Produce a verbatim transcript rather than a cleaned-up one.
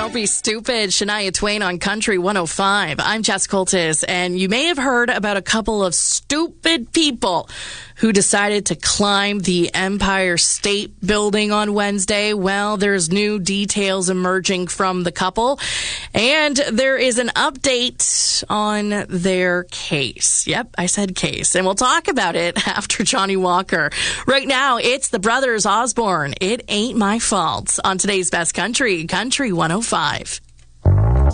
Don't Be Stupid, Shania Twain on Country one oh five. I'm Jess Coltis, and you may have heard about a couple of stupid people who decided to climb the Empire State Building on Wednesday. Well, there's new details emerging from the couple, and there is an update on their case. Yep, I said case, and we'll talk about it after Johnny Walker. Right now, it's the Brothers Osborne. It Ain't My Fault on today's Best Country, Country one oh five.